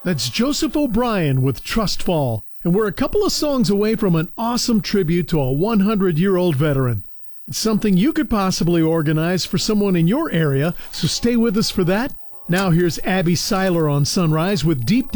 That's Joseph O'Brien with Trust Fall, and we're a couple of songs away from an awesome tribute to a 100-year-old veteran. It's something you could possibly organize for someone in your area, so stay with us for that. Now here's Abby Seiler on Sunrise with Deep